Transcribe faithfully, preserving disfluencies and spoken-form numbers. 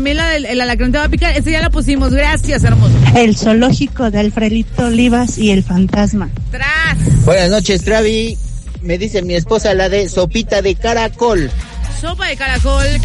también la del el alacrán te va a picar, esa ya la pusimos, gracias, hermoso. El zoológico de Alfredito Olivas y el fantasma. Tras. Buenas noches, Travi. Me dice mi esposa la de sopita de caracol. Sopa de caracol.